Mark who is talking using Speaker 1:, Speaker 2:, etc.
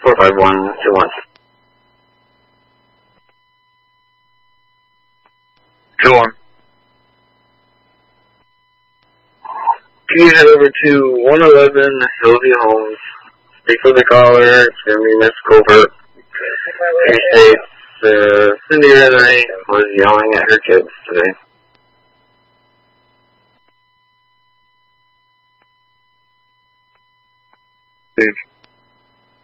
Speaker 1: 45121.
Speaker 2: 21.
Speaker 1: Can you head over to 111 Hillview Homes? Speak with the caller. It's going to be Miss Colbert. She states, Cindy and I was yelling at her kids today.
Speaker 2: Steve.